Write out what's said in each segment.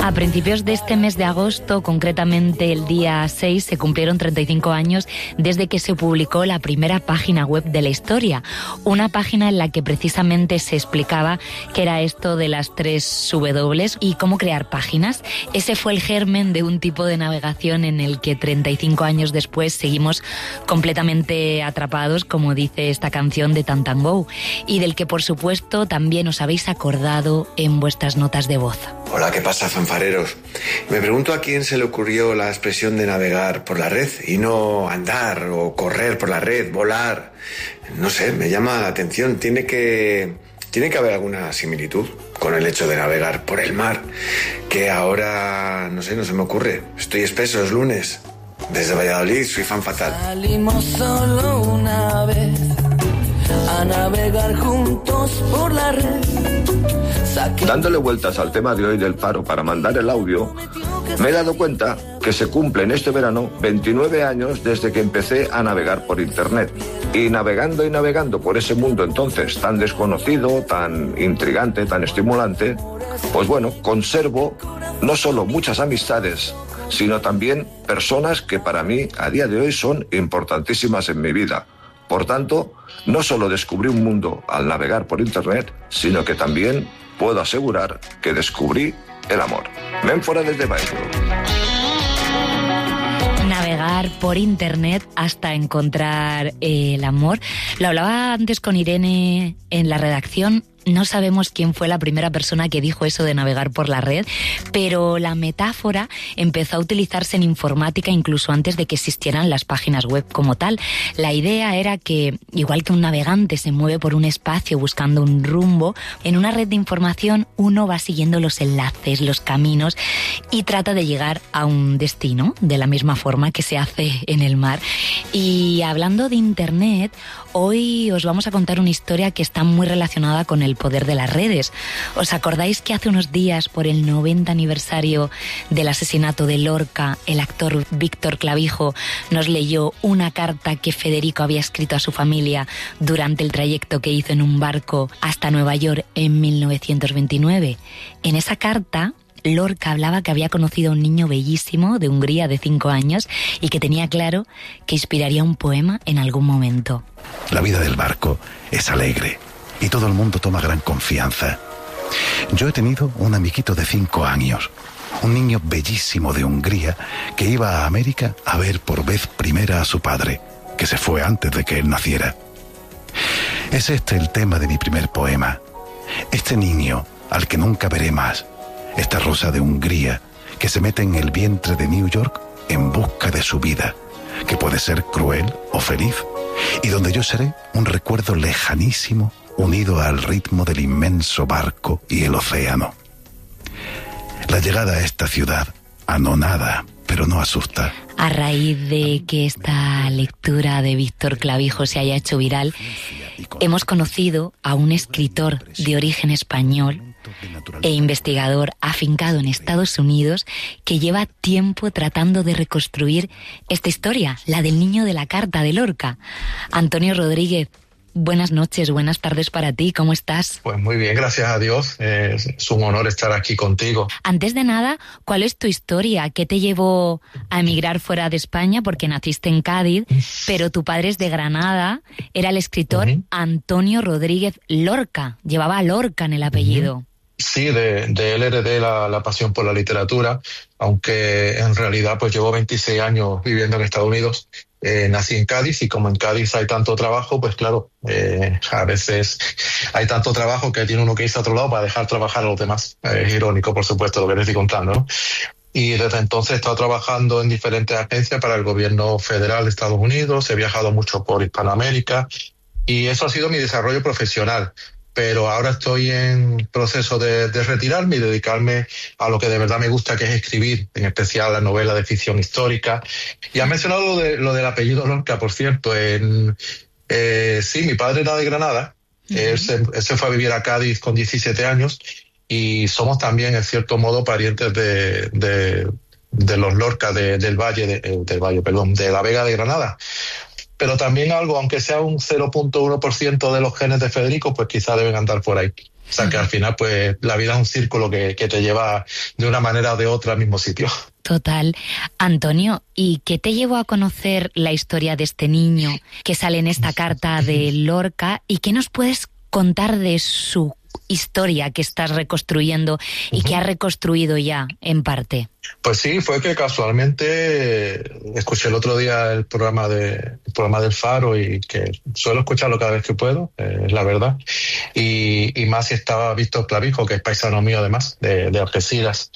A principios de este mes de agosto, concretamente el día 6, se cumplieron 35 años desde que se publicó la primera página web de la historia. Una página en la que precisamente se explicaba qué era esto de las 3 W y cómo crear páginas. Ese fue el germen de un tipo de navegación en el que 35 años después seguimos completamente atrapados, como dice esta canción de Tantango, y del que por supuesto también os habéis acordado en vuestras notas de voz. Hola, ¿qué pasa, fanfareros? Me pregunto a quién se le ocurrió la expresión de navegar por la red y no andar o correr por la red, volar. No sé, me llama la atención. Tiene que haber alguna similitud con el hecho de navegar por el mar, que ahora, no sé, no se me ocurre. Estoy espeso, es lunes. Desde Valladolid, soy fan fatal. Salimos solo una vez a navegar juntos por la red. Dándole vueltas al tema de hoy del paro para mandar el audio, me he dado cuenta que se cumplen este verano 29 años desde que empecé a navegar por internet. Y navegando por ese mundo entonces tan desconocido, tan intrigante, tan estimulante, pues bueno, conservo no solo muchas amistades, sino también personas que para mí a día de hoy son importantísimas en mi vida. Por tanto, no solo descubrí un mundo al navegar por internet, sino que también puedo asegurar que descubrí el amor. Ven fuera desde Baixo. Navegar por internet hasta encontrar el amor. Lo hablaba antes con Irene en la redacción. No sabemos quién fue la primera persona que dijo eso de navegar por la red, pero la metáfora empezó a utilizarse en informática incluso antes de que existieran las páginas web como tal. La idea era que, igual que un navegante se mueve por un espacio buscando un rumbo, en una red de información uno va siguiendo los enlaces, los caminos y trata de llegar a un destino de la misma forma que se hace en el mar. Y hablando de internet, hoy os vamos a contar una historia que está muy relacionada con el poder de las redes. ¿Os acordáis que hace unos días, por el 90 aniversario del asesinato de Lorca, el actor Víctor Clavijo nos leyó una carta que Federico había escrito a su familia durante el trayecto que hizo en un barco hasta Nueva York en 1929? En esa carta, Lorca hablaba que había conocido a un niño bellísimo de Hungría de 5 años y que tenía claro que inspiraría un poema en algún momento. La vida del barco es alegre y todo el mundo toma gran confianza. Yo he tenido un amiguito de 5 años, un niño bellísimo de Hungría que iba a América a ver por vez primera a su padre, que se fue antes de que él naciera. Es este el tema de mi primer poema. Este niño al que nunca veré más. Esta rosa de Hungría que se mete en el vientre de New York en busca de su vida, que puede ser cruel o feliz, y donde yo seré un recuerdo lejanísimo unido al ritmo del inmenso barco y el océano. La llegada a esta ciudad anonada, pero no asusta. A raíz de que esta lectura de Víctor Clavijo se haya hecho viral, hemos conocido a un escritor de origen español e investigador afincado en Estados Unidos que lleva tiempo tratando de reconstruir esta historia, la del niño de la carta de Lorca. Antonio Rodríguez, buenas noches, buenas tardes para ti, ¿cómo estás? Pues muy bien, gracias a Dios, es un honor estar aquí contigo. Antes de nada, ¿cuál es tu historia? ¿Qué te llevó a emigrar fuera de España? Porque naciste en Cádiz, pero tu padre es de Granada, era el escritor Antonio Rodríguez Lorca, llevaba Lorca en el apellido. Sí, de él heredé la pasión por la literatura, aunque en realidad pues llevo 26 años viviendo en Estados Unidos. Nací en Cádiz y como en Cádiz hay tanto trabajo, pues claro, a veces hay tanto trabajo que tiene uno que irse a otro lado para dejar trabajar a los demás. Es irónico, por supuesto, lo que les estoy contando, ¿no? Y desde entonces he estado trabajando en diferentes agencias para el gobierno federal de Estados Unidos, he viajado mucho por Hispanoamérica y eso ha sido mi desarrollo profesional. Pero ahora estoy en proceso de retirarme y dedicarme a lo que de verdad me gusta, que es escribir, en especial la novela de ficción histórica. Y has mencionado lo del apellido Lorca, por cierto. Sí, mi padre era de Granada. Él se fue a vivir a Cádiz con 17 años y somos también, en cierto modo, parientes de los Lorca de la Vega de Granada. Pero también algo, aunque sea un 0.1% de los genes de Federico, pues quizá deben andar por ahí. O sea que al final pues la vida es un círculo que te lleva de una manera o de otra al mismo sitio. Total. Antonio, ¿y qué te llevó a conocer la historia de este niño que sale en esta carta de Lorca? ¿Y qué nos puedes contar de su historia que estás reconstruyendo y que has reconstruido ya en parte? Pues sí, fue que casualmente escuché el otro día el programa del Faro, y que suelo escucharlo cada vez que puedo, es la verdad. Y más si estaba Víctor Clavijo, que es paisano mío además, de Algeciras,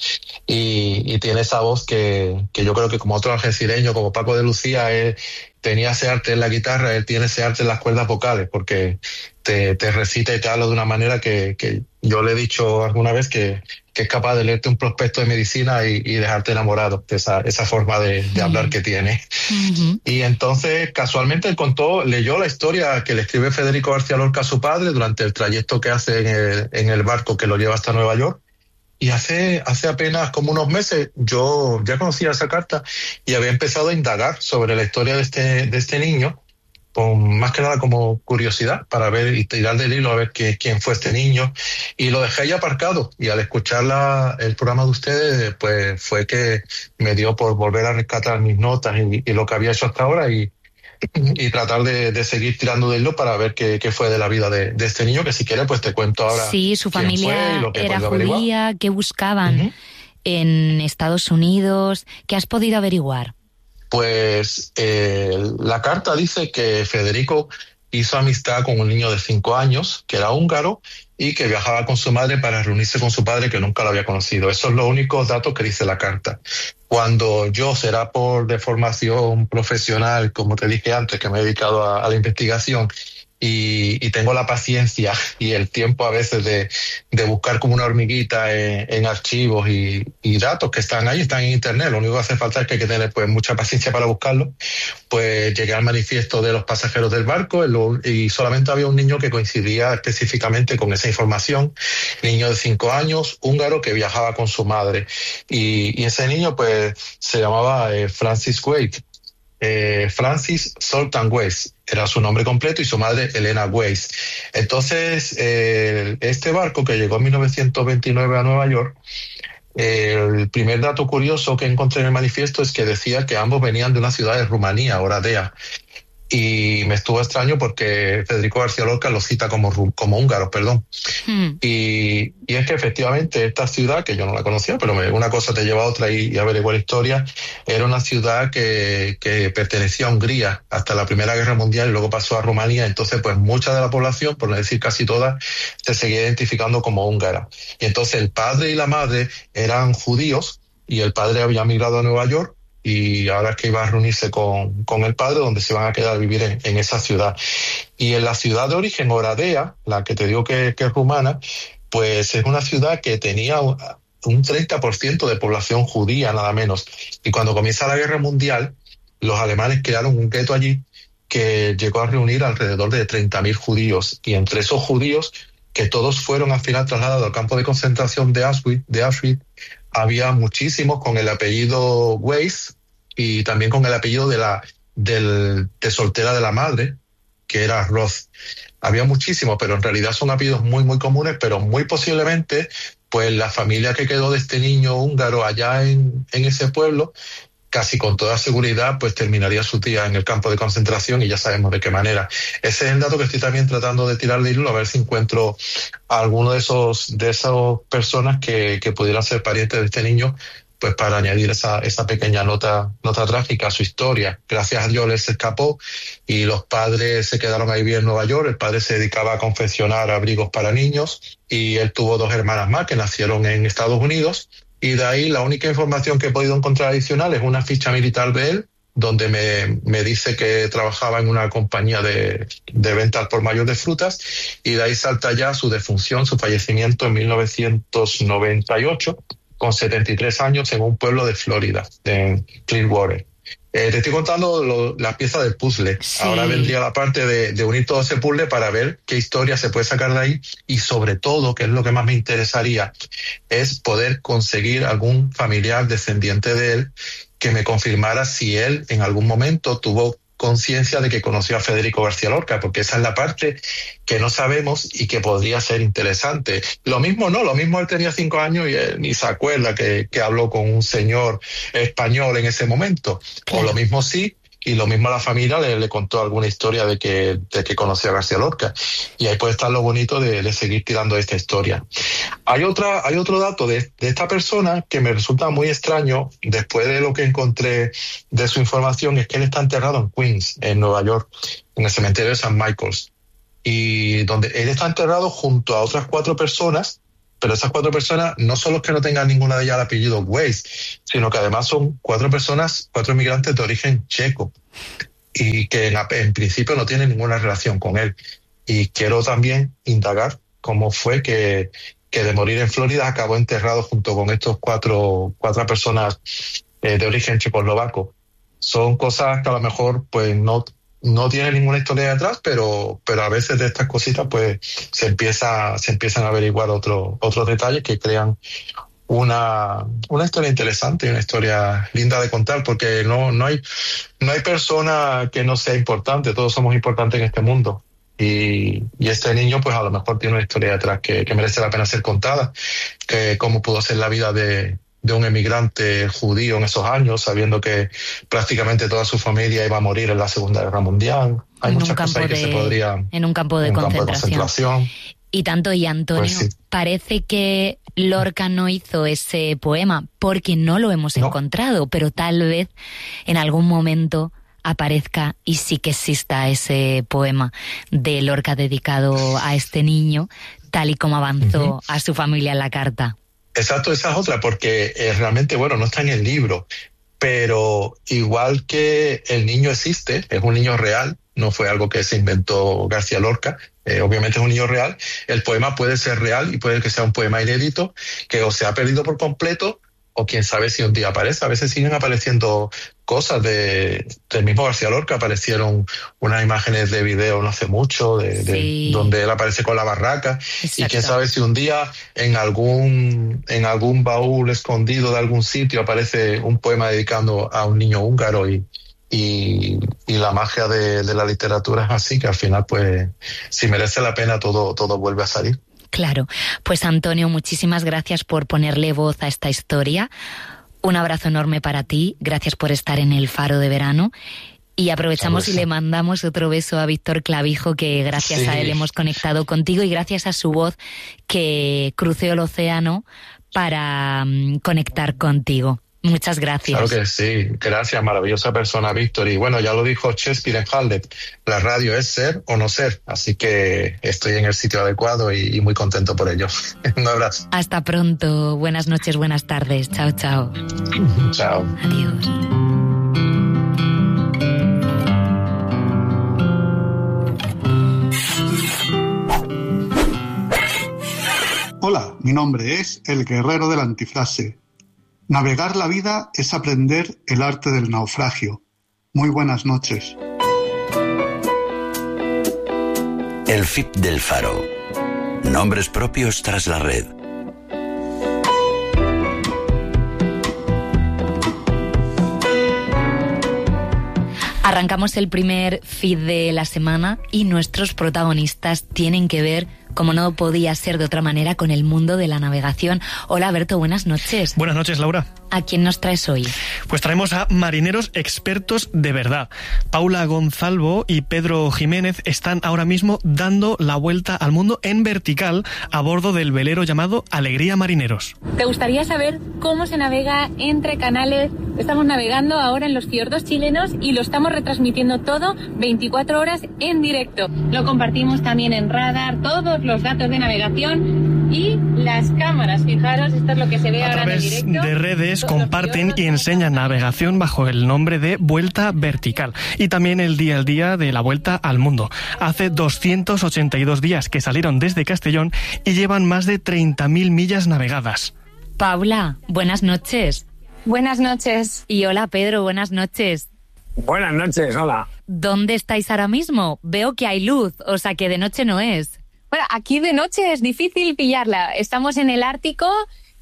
y tiene esa voz que yo creo que como otro algecireño, como Paco de Lucía, él tenía ese arte en la guitarra, él tiene ese arte en las cuerdas vocales, porque te recita y te habla de una manera que yo le he dicho alguna vez que es capaz de leerte un prospecto de medicina y dejarte enamorado de esa forma de hablar que tiene. Uh-huh. Y entonces, casualmente, leyó la historia que le escribe Federico García Lorca a su padre durante el trayecto que hace en el barco que lo lleva hasta Nueva York. Y hace apenas como unos meses yo ya conocía esa carta y había empezado a indagar sobre la historia de este niño, más que nada como curiosidad, para ver y tirar del hilo a ver quién fue este niño. Y lo dejé ahí aparcado, y al escuchar el programa de ustedes, pues fue que me dio por volver a rescatar mis notas y lo que había hecho hasta ahora, y tratar de seguir tirando del hilo para ver qué fue de la vida de este niño, que si quieres pues te cuento ahora. Sí, su familia era judía. ¿Qué buscaban en Estados Unidos? ¿Qué has podido averiguar? Pues la carta dice que Federico hizo amistad con un niño de 5 años, que era húngaro, y que viajaba con su madre para reunirse con su padre, que nunca lo había conocido. Esos son los únicos datos que dice la carta. Cuando yo, será por deformación profesional, como te dije antes, que me he dedicado a la investigación, y tengo la paciencia y el tiempo a veces de buscar como una hormiguita en archivos y datos que están ahí, están en internet. Lo único que hace falta es que hay que tener pues mucha paciencia para buscarlo. Pues llegué al manifiesto de los pasajeros del barco y solamente había un niño que coincidía específicamente con esa información. Niño de 5 años, húngaro, que viajaba con su madre. Y ese niño pues se llamaba Francis Weiss. Francis Zoltan Weiss era su nombre completo, y su madre Elena Weiss. Entonces este barco, que llegó en 1929 a Nueva York, el primer dato curioso que encontré en el manifiesto es que decía que ambos venían de una ciudad de Rumanía, Oradea. Y me estuvo extraño porque Federico García Lorca lo cita como húngaro, perdón. Y es que efectivamente esta ciudad, que yo no la conocía, pero una cosa te lleva a otra y averiguar la historia, era una ciudad que pertenecía a Hungría hasta la Primera Guerra Mundial y luego pasó a Rumanía. Entonces, pues mucha de la población, por no decir casi toda, se seguía identificando como húngara. Y entonces el padre y la madre eran judíos, y el padre había migrado a Nueva York, y ahora es que iba a reunirse con el padre, donde se van a quedar a vivir en esa ciudad. Y en la ciudad de origen, Oradea, la que te digo que es rumana, pues es una ciudad que tenía un 30% de población judía, nada menos. Y cuando comienza la Guerra Mundial, los alemanes crearon un gueto allí que llegó a reunir alrededor de 30.000 judíos. Y entre esos judíos, que todos fueron al final trasladados al campo de concentración de Auschwitz, había muchísimos con el apellido Weiss y también con el apellido de soltera de la madre, que era Roth. Había muchísimos, pero en realidad son apellidos muy, muy comunes, pero muy posiblemente, pues la familia que quedó de este niño húngaro allá en ese pueblo, casi con toda seguridad, pues terminaría su día en el campo de concentración, y ya sabemos de qué manera. Ese es el dato que estoy también tratando de tirar de hilo, a ver si encuentro a alguno de esas personas que pudieran ser parientes de este niño, pues para añadir esa pequeña nota trágica a su historia. Gracias a Dios él se escapó y los padres se quedaron a vivir en Nueva York. El padre se dedicaba a confeccionar abrigos para niños, y él tuvo 2 hermanas más que nacieron en Estados Unidos. Y de ahí la única información que he podido encontrar adicional es una ficha militar de él, donde me dice que trabajaba en una compañía de venta al por mayor de frutas, y de ahí salta ya su defunción, su fallecimiento en 1998, con 73 años, en un pueblo de Florida, en Clearwater. Te estoy contando las piezas del puzzle. Sí. Ahora vendría la parte de unir todo ese puzzle para ver qué historia se puede sacar de ahí, y sobre todo, que es lo que más me interesaría, es poder conseguir algún familiar descendiente de él que me confirmara si él en algún momento tuvo conciencia de que conoció a Federico García Lorca, porque esa es la parte que no sabemos y que podría ser interesante. Lo mismo él tenía 5 años y él ni se acuerda que habló con un señor español en ese momento. O lo mismo sí, y lo mismo a la familia le contó alguna historia de que conoció a García Lorca. Y ahí puede estar lo bonito de seguir tirando esta historia. Hay otro dato de esta persona que me resulta muy extraño, después de lo que encontré de su información, es que él está enterrado en Queens, en Nueva York, en el cementerio de St. Michael's. Y donde él está enterrado junto a otras 4 personas, pero esas 4 personas no son los que no tengan ninguna de ellas el apellido Weiss, sino que además son 4 personas, 4 inmigrantes de origen checo, y que en principio no tienen ninguna relación con él. Y quiero también indagar cómo fue que de morir en Florida acabó enterrado junto con estos 4 personas de origen checoslovaco. Son cosas que a lo mejor pues no tiene ninguna historia detrás, pero a veces de estas cositas pues se empiezan a averiguar otros detalles que crean una historia interesante y una historia linda de contar, porque no hay persona que no sea importante, todos somos importantes en este mundo. Y este niño pues a lo mejor tiene una historia detrás que merece la pena ser contada, que cómo pudo ser la vida de un emigrante judío en esos años, sabiendo que prácticamente toda su familia iba a morir en la Segunda Guerra Mundial. Hay muchas cosas que se podría... En un campo de concentración. Y tanto, y Antonio, pues sí. Parece que Lorca no hizo ese poema porque no lo hemos encontrado, pero tal vez en algún momento aparezca y sí que exista ese poema de Lorca dedicado a este niño, tal y como avanzó a su familia en la carta. Exacto, esa es otra, porque realmente, no está en el libro, pero igual que el niño existe, es un niño real, no fue algo que se inventó García Lorca, obviamente es un niño real, el poema puede ser real y puede que sea un poema inédito, que o se ha perdido por completo, o quién sabe si un día aparece. A veces siguen apareciendo cosas del mismo García Lorca. Aparecieron unas imágenes de video no hace mucho, Sí. donde él aparece con la barraca. Exacto. Y quién sabe si un día en algún baúl escondido de algún sitio aparece un poema dedicado a un niño húngaro y la magia de la literatura es así, que al final, pues, si merece la pena, todo vuelve a salir. Claro. Pues Antonio, muchísimas gracias por ponerle voz a esta historia. Un abrazo enorme para ti. Gracias por estar en el Faro de Verano. Y aprovechamos y le mandamos otro beso a Víctor Clavijo, que gracias a él hemos conectado contigo y gracias a su voz que cruceó el océano para conectar contigo. Muchas gracias. Claro que sí, gracias, maravillosa persona, Víctor. Y ya lo dijo Shakespeare en Hamlet, la radio es ser o no ser, así que estoy en el sitio adecuado y muy contento por ello. Un abrazo. Hasta pronto, buenas noches, buenas tardes, chao, chao. Chao. Adiós. Hola, mi nombre es El Guerrero de la Antifrase. Navegar la vida es aprender el arte del naufragio. Muy buenas noches. El FIP del Faro. Nombres propios tras la red. Arrancamos el primer feed de la semana y nuestros protagonistas tienen que ver, como no podía ser de otra manera, con el mundo de la navegación. Hola, Berto, buenas noches. Buenas noches, Laura. ¿A quién nos traes hoy? Pues traemos a marineros expertos de verdad. Paula Gonzalvo y Pedro Jiménez están ahora mismo dando la vuelta al mundo en vertical a bordo del velero llamado Alegría Marineros. ¿Te gustaría saber cómo se navega entre canales? Estamos navegando ahora en los fiordos chilenos y lo estamos retransmitiendo todo 24 horas en directo. Lo compartimos también en radar, todos los datos de navegación y las cámaras. Fijaros, esto es lo que se ve ahora en el directo. A través de redes comparten y enseñan navegación bajo el nombre de Vuelta Vertical y también el día al día de la Vuelta al Mundo. Hace 282 días que salieron desde Castellón y llevan más de 30.000 millas navegadas. Paula, buenas noches. Buenas noches. Y hola, Pedro, buenas noches. Buenas noches, hola. ¿Dónde estáis ahora mismo? Veo que hay luz, o sea que de noche no es. Bueno, aquí de noche es difícil pillarla. Estamos en el Ártico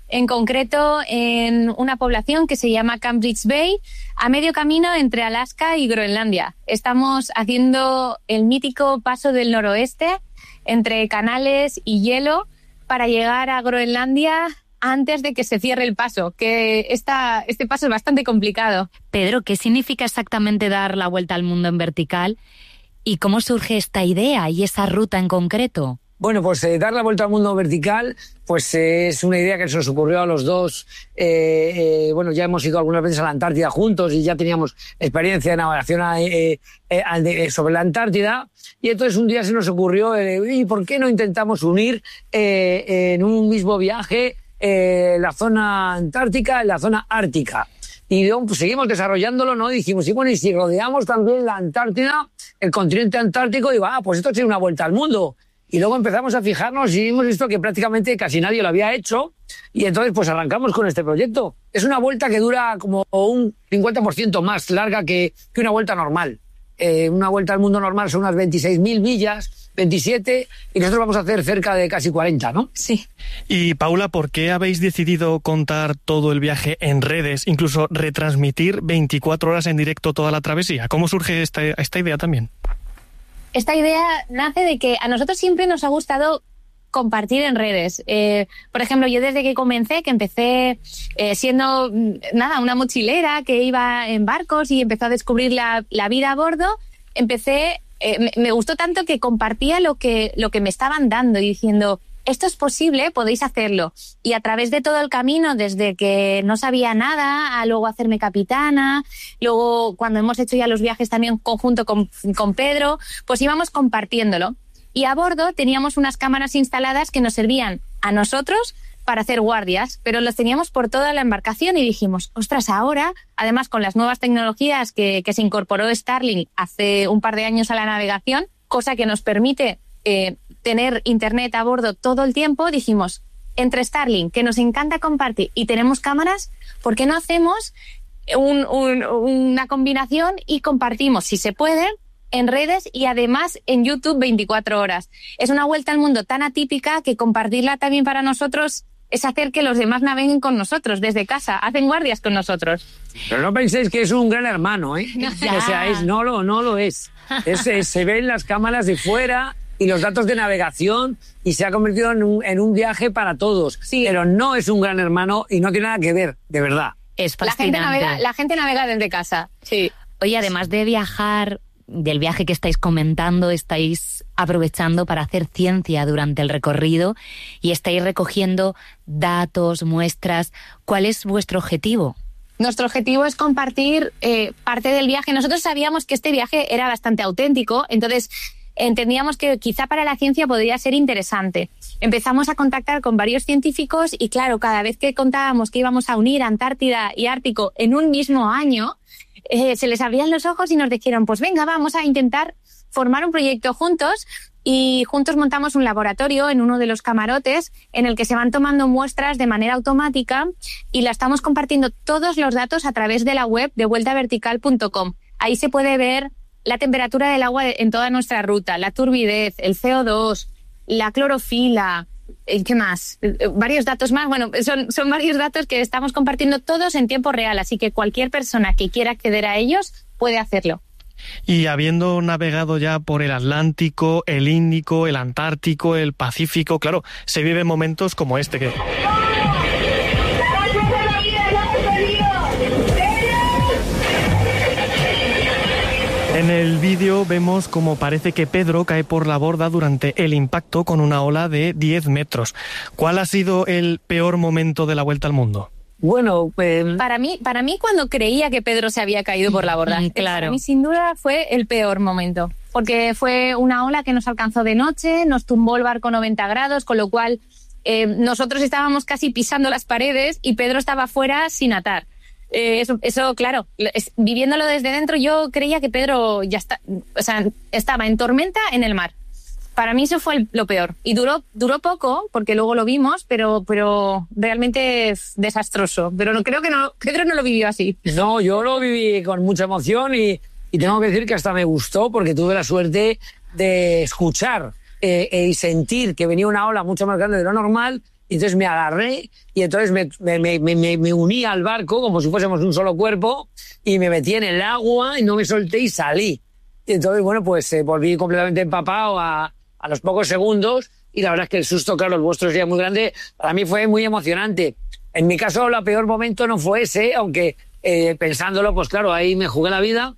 en concreto en una población que se llama Cambridge Bay, a medio camino entre Alaska y Groenlandia. Estamos haciendo el mítico paso del noroeste entre canales y hielo para llegar a Groenlandia antes de que se cierre el paso, que este paso es bastante complicado. Pedro, ¿qué significa exactamente dar la vuelta al mundo en vertical? ¿Y cómo surge esta idea y esa ruta en concreto? Bueno, pues dar la vuelta al mundo vertical, pues es una idea que se nos ocurrió a los dos. Bueno, ya hemos ido algunas veces a la Antártida juntos y ya teníamos experiencia de navegación sobre la Antártida. Y entonces un día se nos ocurrió, ¿y por qué no intentamos unir en un mismo viaje la zona antártica y la zona ártica? Y pues, seguimos desarrollándolo, ¿no? Dijimos, y bueno, y si rodeamos también la Antártida, el continente antártico, y pues esto tiene una vuelta al mundo. Y luego empezamos a fijarnos y hemos visto que prácticamente casi nadie lo había hecho. Y entonces pues arrancamos con este proyecto. Es una vuelta que dura como un 50% más larga que una vuelta normal. Una vuelta al mundo normal son unas 26.000 millas, 27, y nosotros vamos a hacer cerca de casi 40, ¿no? Sí. Y Paula, ¿por qué habéis decidido contar todo el viaje en redes, incluso retransmitir 24 horas en directo toda la travesía? ¿Cómo surge esta idea también? Esta idea nace de que a nosotros siempre nos ha gustado compartir en redes. Por ejemplo, yo desde que empecé siendo una mochilera que iba en barcos y empezó a descubrir la vida a bordo, me gustó tanto que compartía lo que me estaban dando y diciendo, esto es posible, podéis hacerlo. Y a través de todo el camino, desde que no sabía nada, a luego hacerme capitana, luego cuando hemos hecho ya los viajes también en conjunto con Pedro, pues íbamos compartiéndolo. Y a bordo teníamos unas cámaras instaladas que nos servían a nosotros para hacer guardias, pero los teníamos por toda la embarcación y dijimos, ostras, ahora, además con las nuevas tecnologías que se incorporó Starlink hace un par de años a la navegación, cosa que nos permite tener internet a bordo todo el tiempo, dijimos, entre Starlink, que nos encanta compartir, y tenemos cámaras, ¿por qué no hacemos una combinación y compartimos, si se puede, en redes y además en YouTube 24 horas? Es una vuelta al mundo tan atípica que compartirla también para nosotros es hacer que los demás naveguen con nosotros desde casa, hacen guardias con nosotros. Pero no penséis que es un gran hermano, ¿eh? No. O sea, no lo es. Se ven las cámaras de fuera y los datos de navegación y se ha convertido en un viaje para todos. Sí. Pero no es un gran hermano y no tiene nada que ver, de verdad. Es fascinante. La gente navega desde casa. Sí. Oye, además de viajar, del viaje que estáis comentando, estáis aprovechando para hacer ciencia durante el recorrido y estáis recogiendo datos, muestras. ¿Cuál es vuestro objetivo? Nuestro objetivo es compartir parte del viaje. Nosotros sabíamos que este viaje era bastante auténtico, entonces entendíamos que quizá para la ciencia podría ser interesante. Empezamos a contactar con varios científicos y claro, cada vez que contábamos que íbamos a unir Antártida y Ártico en un mismo año, se les abrían los ojos y nos dijeron, pues venga, vamos a intentar formar un proyecto juntos, y juntos montamos un laboratorio en uno de los camarotes en el que se van tomando muestras de manera automática y la estamos compartiendo todos los datos a través de la web de vueltavertical.com. Ahí se puede ver la temperatura del agua en toda nuestra ruta, la turbidez, el CO2, la clorofila, ¿qué más? Varios datos más. Bueno, son varios datos que estamos compartiendo todos en tiempo real, así que cualquier persona que quiera acceder a ellos puede hacerlo. Y habiendo navegado ya por el Atlántico, el Índico, el Antártico, el Pacífico, claro, se viven momentos como este que... En el vídeo vemos como parece que Pedro cae por la borda durante el impacto con una ola de 10 metros. ¿Cuál ha sido el peor momento de la vuelta al mundo? Bueno, para mí cuando creía que Pedro se había caído por la borda, claro. Para mí sin duda fue el peor momento, porque fue una ola que nos alcanzó de noche, nos tumbó el barco 90 grados, con lo cual nosotros estábamos casi pisando las paredes y Pedro estaba afuera sin atar. Eso claro, viviéndolo desde dentro, yo creía que Pedro ya estaba en tormenta en el mar. Para mí eso fue lo peor. Y duró poco, porque luego lo vimos, pero realmente es desastroso. Pero creo que Pedro no lo vivió así. No, yo lo viví con mucha emoción y tengo que decir que hasta me gustó, porque tuve la suerte de escuchar y sentir que venía una ola mucho más grande de lo normal y entonces me agarré y entonces me uní al barco como si fuésemos un solo cuerpo y me metí en el agua y no me solté y salí. Y entonces, bueno, pues volví completamente empapado a los pocos segundos y la verdad es que el susto, claro, el vuestro sería muy grande. Para mí fue muy emocionante. En mi caso, el peor momento no fue ese, aunque pensándolo, pues claro, ahí me jugué la vida.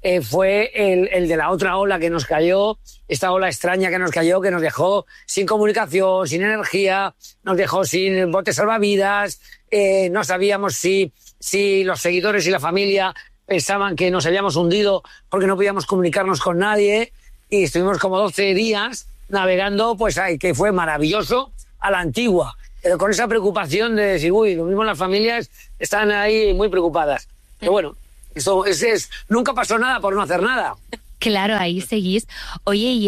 Fue el de la otra ola que nos cayó, esta ola extraña que nos cayó, que nos dejó sin comunicación, sin energía, nos dejó sin botes salvavidas, no sabíamos si los seguidores y la familia pensaban que nos habíamos hundido porque no podíamos comunicarnos con nadie, y estuvimos como 12 días navegando, pues que fue maravilloso, a la antigua, pero con esa preocupación de decir, uy, lo mismo las familias están ahí muy preocupadas. Pero bueno, eso nunca pasó nada por no hacer nada. Claro, ahí seguís. Oye, y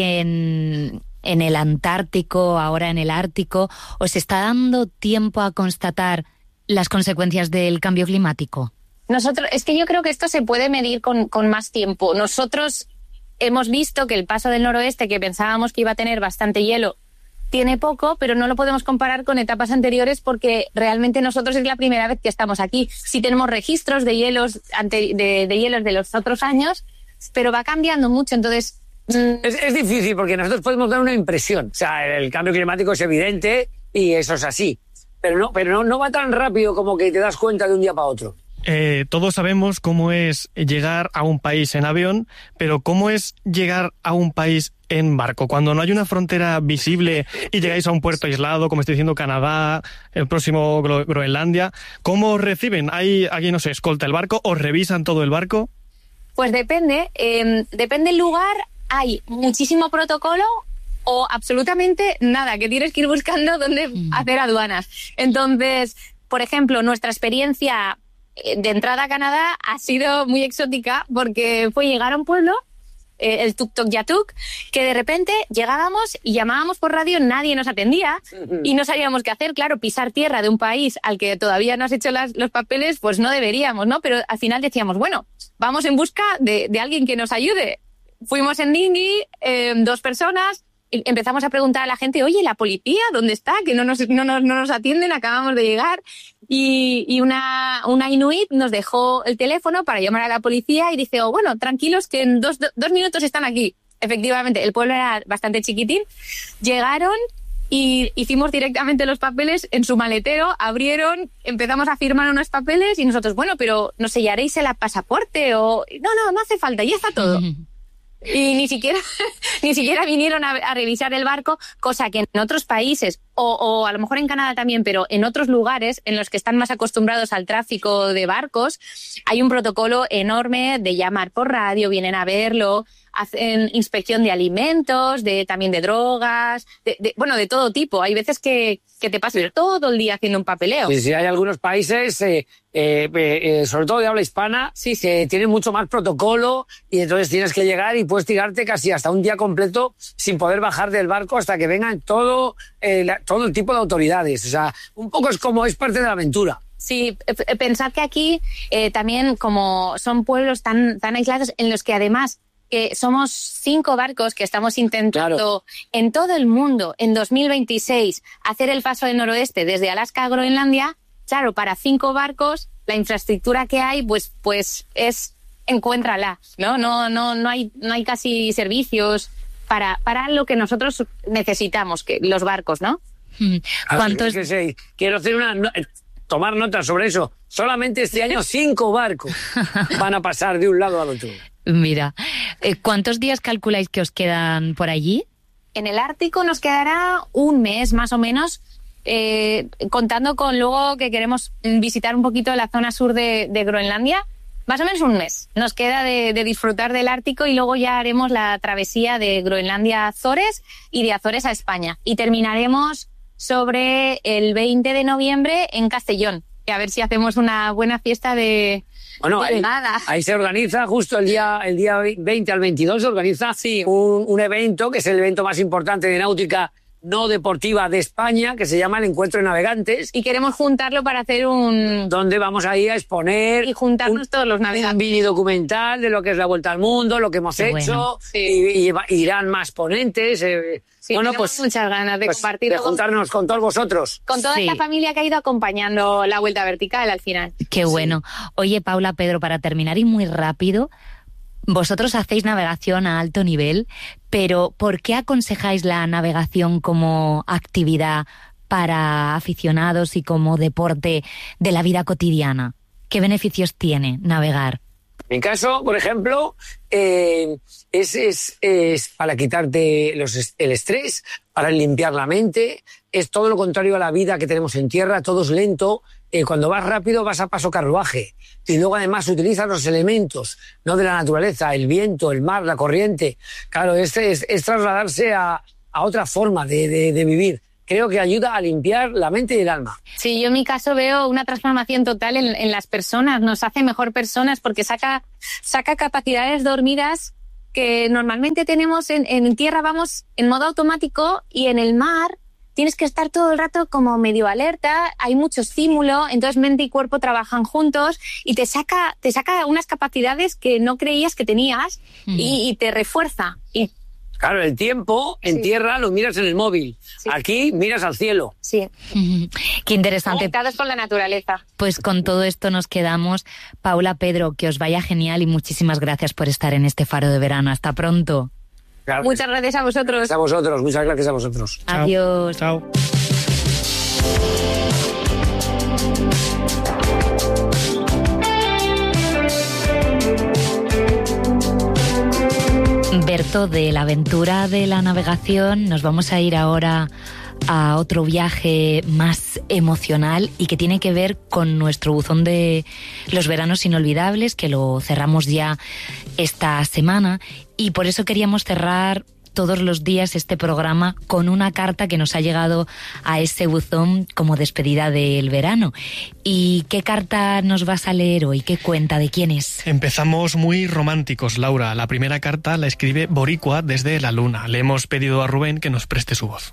en el Antártico, ahora en el Ártico, ¿os está dando tiempo a constatar las consecuencias del cambio climático? Es que yo creo que esto se puede medir con más tiempo. Nosotros hemos visto que el paso del noroeste, que pensábamos que iba a tener bastante hielo, tiene poco, pero no lo podemos comparar con etapas anteriores porque realmente nosotros es la primera vez que estamos aquí. Sí tenemos registros de hielos de hielos de los otros años, pero va cambiando mucho, entonces... Es difícil porque nosotros podemos dar una impresión. O sea, el cambio climático es evidente y eso es así. Pero no va tan rápido como que te das cuenta de un día para otro. Todos sabemos cómo es llegar a un país en avión, pero ¿cómo es llegar a un país en barco? Cuando no hay una frontera visible y llegáis a un puerto aislado, como estoy diciendo, Canadá, el próximo Groenlandia, ¿cómo os reciben? ¿Hay alguien os escolta el barco? ¿Os revisan todo el barco? Pues depende del lugar, hay muchísimo protocolo o absolutamente nada, que tienes que ir buscando dónde hacer aduanas. Entonces, por ejemplo, nuestra experiencia de entrada a Canadá ha sido muy exótica porque fue llegar a un pueblo, el Tuktoyaktuk, que de repente llegábamos y llamábamos por radio, nadie nos atendía y no sabíamos qué hacer. Claro, pisar tierra de un país al que todavía no has hecho los papeles, pues no deberíamos, ¿no? Pero al final decíamos, bueno, vamos en busca de alguien que nos ayude. Fuimos en dinghy, 2 personas, y empezamos a preguntar a la gente, oye, ¿la policía dónde está? Que no nos atienden, acabamos de llegar. Y una inuit nos dejó el teléfono para llamar a la policía y dice, oh, bueno, tranquilos que en dos minutos están aquí. Efectivamente, el pueblo era bastante chiquitín. Llegaron y hicimos directamente los papeles en su maletero, abrieron, empezamos a firmar unos papeles y nosotros, bueno, pero ¿nos sellaréis el pasaporte? O no hace falta, ya está todo. Y ni siquiera vinieron a revisar el barco, cosa que en otros países, o a lo mejor en Canadá también, pero en otros lugares en los que están más acostumbrados al tráfico de barcos, hay un protocolo enorme de llamar por radio, vienen a verlo, hacen inspección de alimentos, también de drogas, de todo tipo. Hay veces que te pasas todo el día haciendo un papeleo. Sí, hay algunos países, sobre todo de habla hispana, que tienen mucho más protocolo y entonces tienes que llegar y puedes tirarte casi hasta un día completo sin poder bajar del barco hasta que vengan todo el tipo de autoridades. O sea, un poco es parte de la aventura. Sí, pensad que aquí también como son pueblos tan aislados en los que además somos 5 barcos que estamos intentando en todo el mundo en 2026 hacer el paso del noroeste desde Alaska a Groenlandia. Claro, para 5 barcos la infraestructura que hay pues es encuéntrala, ¿no? No hay casi servicios para lo que nosotros necesitamos, que los barcos, ¿no? ¿Cuántos? Quiero hacer tomar nota sobre eso. Solamente este año 5 barcos van a pasar de un lado al otro. Mira, ¿cuántos días calculáis que os quedan por allí? En el Ártico nos quedará un mes más o menos, contando con luego que queremos visitar un poquito la zona sur de Groenlandia. Más o menos un mes nos queda de disfrutar del Ártico y luego ya haremos la travesía de Groenlandia a Azores y de Azores a España. Y terminaremos sobre el 20 de noviembre en Castellón, que a ver si hacemos una buena fiesta de... Bueno, ahí se organiza justo el día 20 al 22 se organiza un evento que es el evento más importante de náutica no deportiva de España, que se llama el Encuentro de Navegantes. Y queremos juntarlo para hacer donde vamos a ir a exponer... Y juntarnos todos los navegantes. Un mini documental de lo que es la Vuelta al Mundo, lo que hemos hecho. Bueno. Sí. Y irán más ponentes. Sí, bueno, pues muchas ganas de compartir. De juntarnos con todos vosotros. Con toda esta familia que ha ido acompañando la Vuelta Vertical al final. Qué bueno. Oye, Paula, Pedro, para terminar y muy rápido... Vosotros hacéis navegación a alto nivel, pero ¿por qué aconsejáis la navegación como actividad para aficionados y como deporte de la vida cotidiana? ¿Qué beneficios tiene navegar? En mi caso, por ejemplo, es para quitarte el estrés, para limpiar la mente. Es todo lo contrario a la vida que tenemos en tierra, todo es lento. Cuando vas rápido vas a paso carruaje. Y luego además utilizas los elementos, no de la naturaleza, el viento, el mar, la corriente. Claro, es trasladarse a otra forma de vivir. Creo que ayuda a limpiar la mente y el alma. Sí, yo en mi caso veo una transformación total en las personas. Nos hace mejor personas porque saca capacidades dormidas que normalmente tenemos en tierra, vamos en modo automático, y en el mar tienes que estar todo el rato como medio alerta, hay mucho estímulo, entonces mente y cuerpo trabajan juntos y te saca unas capacidades que no creías que tenías y te refuerza. Claro, el tiempo en tierra lo miras en el móvil. Sí. Aquí miras al cielo. Sí. Qué interesante. Conectados con la naturaleza. Pues con todo esto nos quedamos. Paula, Pedro, que os vaya genial y muchísimas gracias por estar en este Faro de Verano. Hasta pronto. Claro. Muchas gracias a vosotros. Gracias a vosotros, muchas gracias a vosotros. Chao. Adiós. Chao. Berto, de la aventura de la navegación nos vamos a ir ahora a otro viaje más emocional y que tiene que ver con nuestro buzón de los veranos inolvidables, que lo cerramos ya esta semana, y por eso queríamos cerrar todos los días este programa con una carta que nos ha llegado a ese buzón como despedida del verano. ¿Y qué carta nos vas a leer hoy? ¿Qué cuenta? ¿De quién es? Empezamos muy románticos, Laura. La primera carta la escribe Boricua desde la Luna. Le hemos pedido a Rubén que nos preste su voz.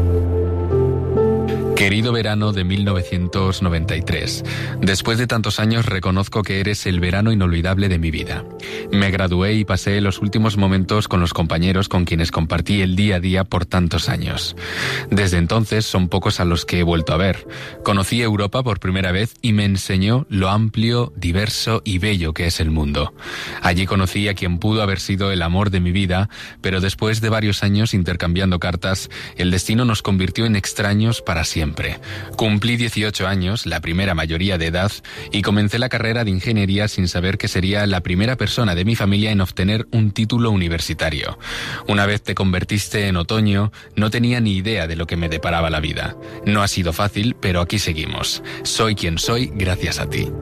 Querido verano de 1993, después de tantos años reconozco que eres el verano inolvidable de mi vida. Me gradué y pasé los últimos momentos con los compañeros con quienes compartí el día a día por tantos años. Desde entonces son pocos a los que he vuelto a ver. Conocí Europa por primera vez y me enseñó lo amplio, diverso y bello que es el mundo. Allí conocí a quien pudo haber sido el amor de mi vida, pero después de varios años intercambiando cartas, el destino nos convirtió en extraños para siempre. Cumplí 18 años, la primera mayoría de edad, y comencé la carrera de ingeniería sin saber que sería la primera persona de mi familia en obtener un título universitario. Una vez te convertiste en otoño, no tenía ni idea de lo que me deparaba la vida. No ha sido fácil, pero aquí seguimos. Soy quien soy gracias a ti.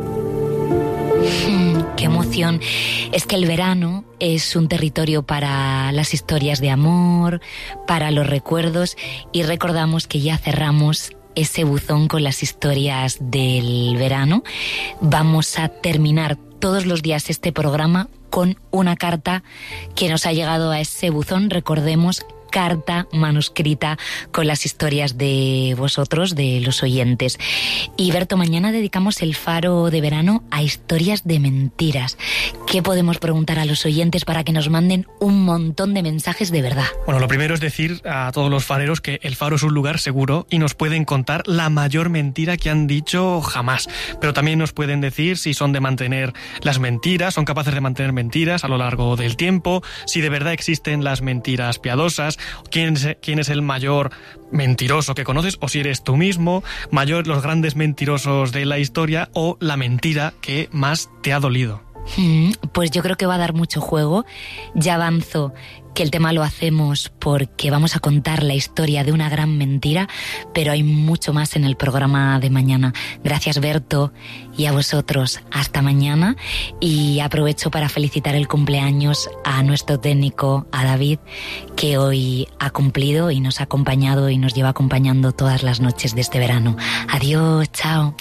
¡Qué emoción! Es que el verano es un territorio para las historias de amor, para los recuerdos, y recordamos que ya cerramos ese buzón con las historias del verano. Vamos a terminar todos los días este programa con una carta que nos ha llegado a ese buzón. Recordemos, carta manuscrita con las historias de vosotros, de los oyentes. Y Berto, mañana dedicamos el Faro de Verano a historias de mentiras. ¿Qué podemos preguntar a los oyentes para que nos manden un montón de mensajes de verdad? Bueno, lo primero es decir a todos los fareros que el Faro es un lugar seguro y nos pueden contar la mayor mentira que han dicho jamás. Pero también nos pueden decir si son de mantener las mentiras, son capaces de mantener mentiras a lo largo del tiempo, si de verdad existen las mentiras piadosas, quién es el mayor mentiroso que conoces, o si eres tú mismo, los grandes mentirosos de la historia, o la mentira que más te ha dolido. Pues yo creo que va a dar mucho juego. Ya avanzo que el tema lo hacemos porque vamos a contar la historia de una gran mentira, pero hay mucho más en el programa de mañana. Gracias, Berto, y a vosotros. Hasta mañana. Y aprovecho para felicitar el cumpleaños a nuestro técnico, a David, que hoy ha cumplido y nos ha acompañado y nos lleva acompañando todas las noches de este verano. Adiós, chao.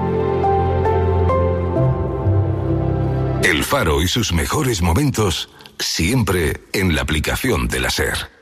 El Faro y sus mejores momentos siempre en la aplicación de la SER.